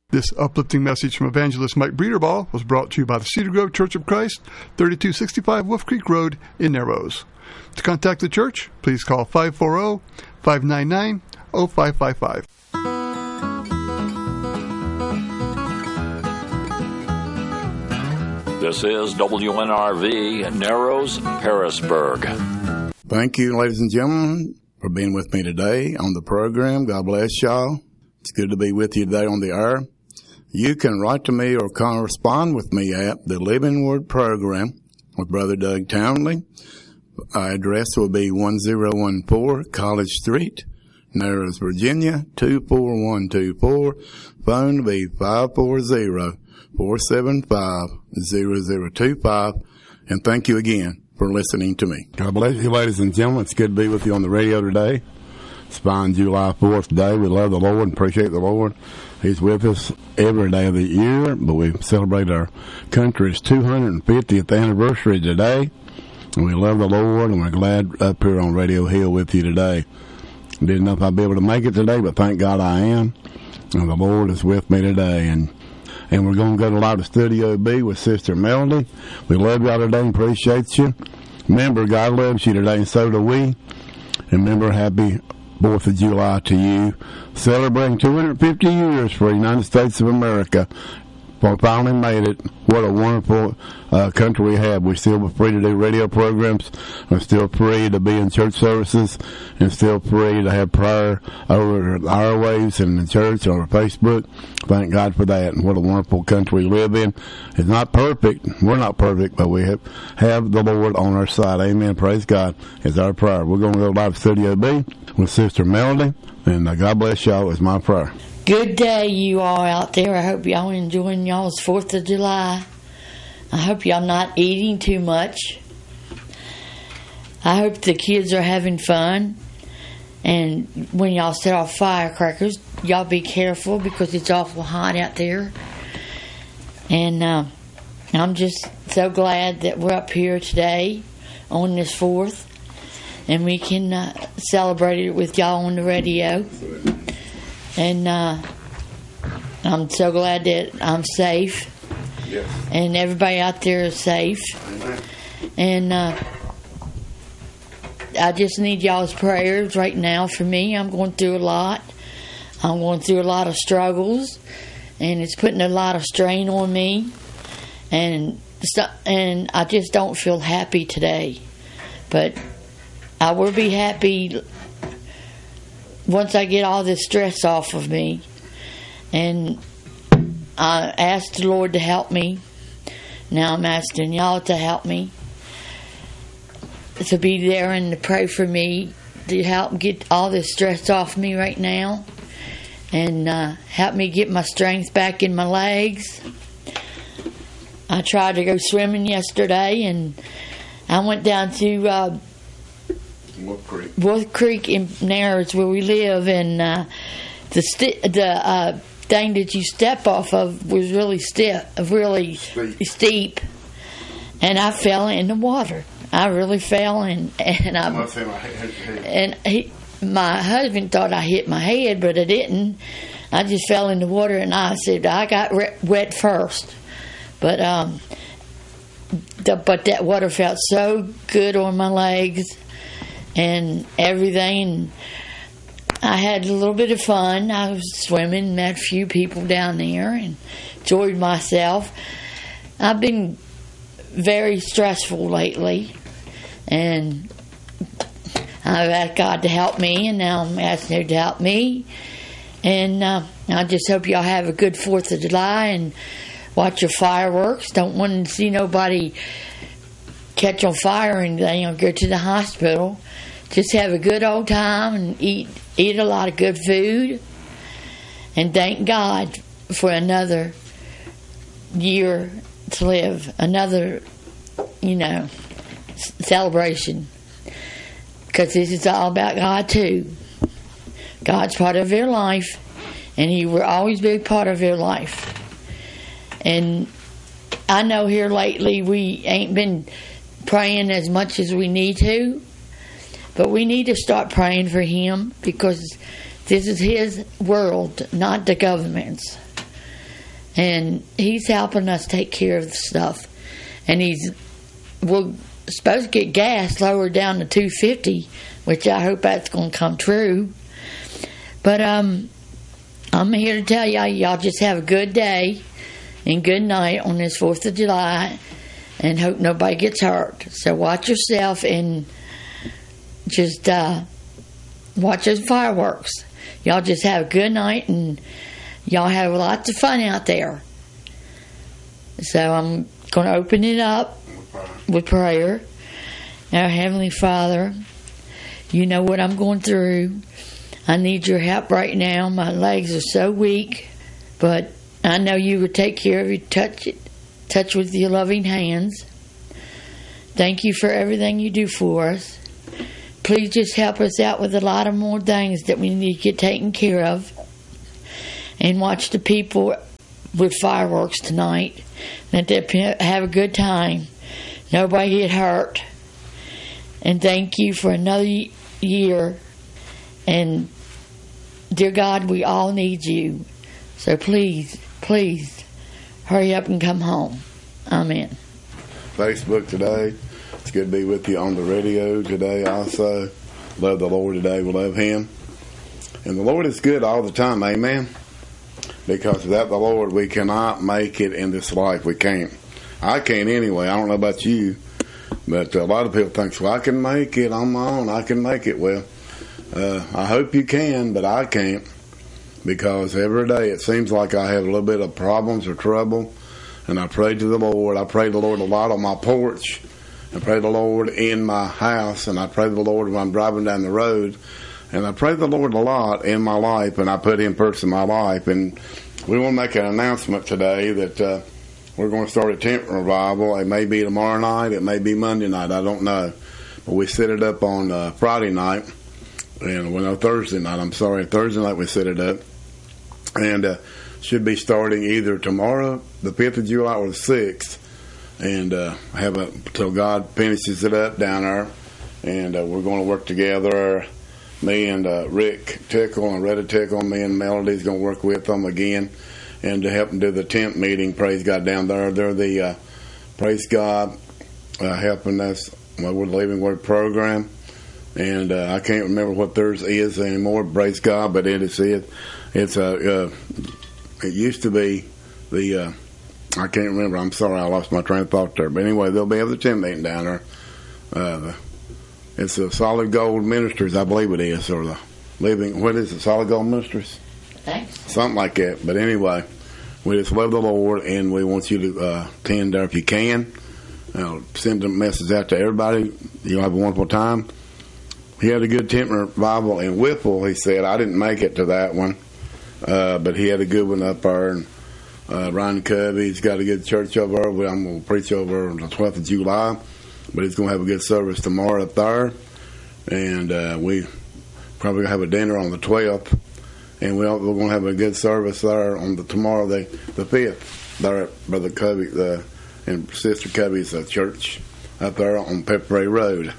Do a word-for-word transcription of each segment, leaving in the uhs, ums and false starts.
This uplifting message from evangelist Mike Breederball was brought to you by the Cedar Grove Church of Christ, thirty-two sixty-five Wolf Creek Road in Narrows. To contact the church, please call five four zero, five nine nine, zero five five five. This is W N R V, Narrows, Harrisburg. Thank you, ladies and gentlemen, for being with me today on the program. God bless y'all. It's good to be with you today on the air. You can write to me or correspond with me at the Living Word Program with Brother Doug Townley. Our address will be one zero one four College Street, Narrows, Virginia, two four one two four. Phone will be five four zero, four seven five, zero zero two five. And thank you again for listening to me. God bless you, ladies and gentlemen. It's good to be with you on the radio today. It's fine July fourth day. We love the Lord and appreciate the Lord. He's with us every day of the year, but we celebrate our country's two hundred fiftieth anniversary today. And we love the Lord, and we're glad up here on Radio Hill with you today. Didn't know if I'd be able to make it today, but thank God I am. And the Lord is with me today. And and we're going to go to Live Studio B with Sister Melody. We love y'all today and appreciate you. Remember, God loves you today, and so do we. And remember, happy fourth of July to you. Celebrating two hundred fifty years for the United States of America. We finally made it. What a wonderful uh, country we have. We're still free to do radio programs. We're still free to be in church services, and still free to have prayer over our waves and the church or Facebook. Thank God for that. And what a wonderful country we live in. It's not perfect. We're not perfect, but we have, have the Lord on our side. Amen. Praise God is our prayer. We're going to go live to Studio B with Sister Melody, and uh, God bless y'all is my prayer. Good day, you all out there. I hope y'all enjoying y'all's fourth of July. I hope y'all not eating too much. I hope the kids are having fun. And when y'all set off firecrackers, y'all be careful because it's awful hot out there. And uh, I'm just so glad that we're up here today on this fourth. And we can uh, celebrate it with y'all on the radio. And uh, I'm so glad that I'm safe. Yes. And everybody out there is safe. Amen. And uh, I just need y'all's prayers right now for me. I'm going through a lot. I'm going through a lot of struggles. And it's putting a lot of strain on me. And, and I just don't feel happy today. But I will be happy once I get all this stress off of me. And I asked the Lord to help me. Now I'm asking y'all to help me, to be there and to pray for me, to help get all this stress off me right now, and uh, help me get my strength back in my legs. I tried to go swimming yesterday, and I went down to uh, Wolf Creek. Wolf Creek in Narrows, where we live, and uh, the sti- the uh, thing that you step off of was really stiff, really steep. steep, and I fell in the water. I really fell, and and I and he, my husband thought I hit my head, but I didn't. I just fell in the water, and I said I got wet first, but um, the, but that water felt so good on my legs and everything. I had a little bit of fun. I was swimming, met a few people down there, and enjoyed myself. I've been very stressful lately, and I've asked God to help me, and now I'm asking Him to help me. And uh, I just hope y'all have a good fourth of July and watch your fireworks. Don't want to see nobody catch on fire or anything or go to the hospital. Just have a good old time and eat eat a lot of good food. And thank God for another year to live. Another, you know, celebration. Because this is all about God too. God's part of your life. And He will always be part of your life. And I know here lately we ain't been praying as much as we need to. But we need to start praying for him because this is his world, not the government's. and he's helping us take care of the stuff. And he's we're supposed to get gas lowered down to two fifty, which I hope that's going to come true. But um, I'm here to tell y'all, y'all just have a good day and good night on this fourth of July, and hope nobody gets hurt. So watch yourself and just uh, watch those fireworks. Y'all just have a good night, and y'all have lots of fun out there. So I'm going to open it up with prayer. Our Heavenly Father, you know what I'm going through. I need your help right now. My legs are so weak, but I know you will take care of it. Touch it. Touch with your loving hands. Thank you for everything you do for us. Please just help us out with a lot of more things that we need to get taken care of. And watch the people with fireworks tonight. Let them have a good time. Nobody get hurt. And thank you for another year. And dear God, we all need you. So please, please, hurry up and come home. Amen. Facebook today. It's good to be with you on the radio today also. Love the Lord today. We love Him. And the Lord is good all the time. Amen. Because without the Lord, we cannot make it in this life. We can't. I can't anyway. I don't know about you. But a lot of people think, well, I can make it on my own. I can make it. Well, uh, I hope you can, but I can't. Because every day it seems like I have a little bit of problems or trouble. And I pray to the Lord. I pray to the Lord a lot on my porch. I pray to the Lord in my house. And I pray to the Lord when I'm driving down the road. And I pray to the Lord a lot in my life. And I put Him first in my life. And we want to make an announcement today that uh, we're going to start a tent revival. It may be tomorrow night. It may be Monday night. I don't know. But we set it up on uh, Friday night. And well, no, Thursday night. I'm sorry. Thursday night we set it up. And uh, should be starting either tomorrow, the fifth of July, or the sixth. And uh, have a till God finishes it up down there. And uh, we're going to work together. Me and uh, Rick Tickle and Retta Tickle, me and Melody's going to work with them again. And to help them do the tent meeting, praise God, down there. They're the, uh, praise God, uh, helping us with the Living Word program. And uh, I can't remember what theirs is anymore, praise God, but it is it. It's a, uh, it used to be the, uh, I can't remember, I'm sorry, I lost my train of thought there. But anyway, they'll be able to tent meeting down there. Uh, it's the Solid Gold Ministries, I believe it is, or the Living, what is it, Solid Gold Ministries? Thanks. Something like that. But anyway, we just love the Lord, and we want you to uh, attend there if you can. Uh, send a message out to everybody. You'll have a wonderful time. He had a good tent revival in Whipple, he said. I didn't make it to that one, uh, but he had a good one up there. And uh, Ryan Covey's got a good church over there. I'm going to preach over on the twelfth of July, but he's going to have a good service tomorrow up there. And uh, we probably going to have a dinner on the twelfth. And we're going to have a good service there on the tomorrow, the the fifth, there at Brother Covey the, and Sister Covey's uh, church up there on Pepperay Road.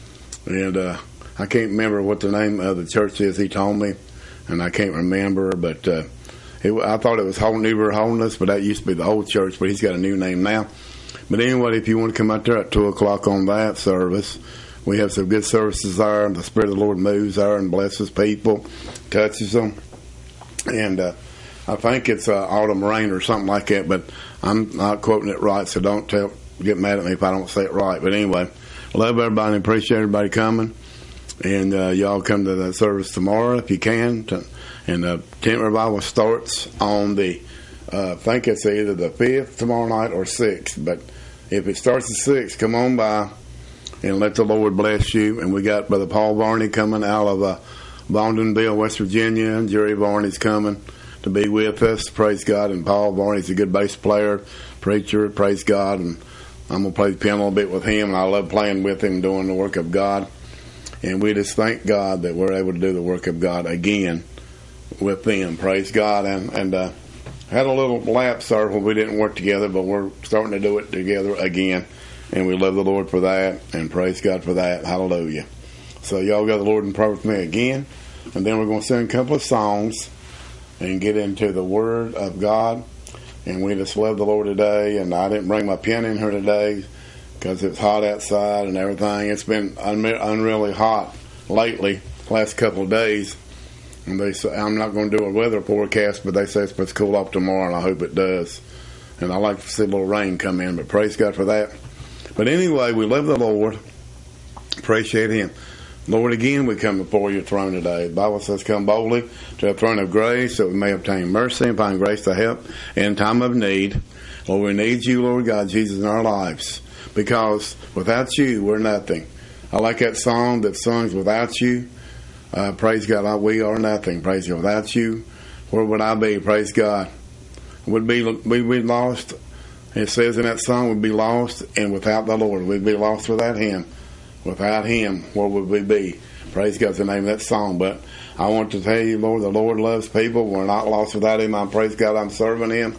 And uh, I can't remember what the name of the church is. He told me, and I can't remember. But uh, it, I thought it was Whole New River Holiness, but that used to be the old church. But he's got a new name now. But anyway, if you want to come out there at two o'clock on that service, we have some good services there. The Spirit of the Lord moves there and blesses people, touches them. And uh, I think it's uh, autumn rain or something like that, but I'm not quoting it right, so don't tell, get mad at me if I don't say it right. But anyway, love everybody and appreciate everybody coming. And uh, y'all come to the service tomorrow if you can. To, and the tent revival starts on the, uh, I think it's either the fifth tomorrow night or sixth. But if it starts at sixth, come on by and let the Lord bless you. And we got Brother Paul Varney coming out of uh, Bondonville, West Virginia, and Jerry Varney's coming to be with us. Praise God. And Paul Varney's a good bass player, preacher. Praise God. And I'm going to play the piano a little bit with him, and I love playing with him, doing the work of God. And we just thank God that we're able to do the work of God again with them. Praise God. And, and uh, had a little lapse there when we didn't work together, but we're starting to do it together again. And we love the Lord for that, and praise God for that. Hallelujah. So y'all got the Lord in prayer with me again. And then we're going to sing a couple of songs and get into the Word of God. And we just love the Lord today. And I didn't bring my pen in here today because it's hot outside and everything. It's been unre- unreally hot lately, last couple of days. And they say, I'm not going to do a weather forecast, but they say it's supposed to cool off tomorrow, and I hope it does. And I like to see a little rain come in, but praise God for that. But anyway, we love the Lord. Appreciate Him. Lord, again, we come before your throne today. The Bible says, come boldly to the throne of grace that we may obtain mercy and find grace to help in time of need. Lord, we need you, Lord God, Jesus, in our lives, because without you, we're nothing. I like that song that sings, without you, uh, praise God, we are nothing. Praise God. Without you, where would I be? Praise God. We'd be, we'd be lost. It says in that song, we'd be lost, and without the Lord, we'd be lost without Him. Without Him, where would we be? Praise God's the name of that song. But I want to tell you, Lord, the Lord loves people. We're not lost without Him. I praise God, I'm serving Him.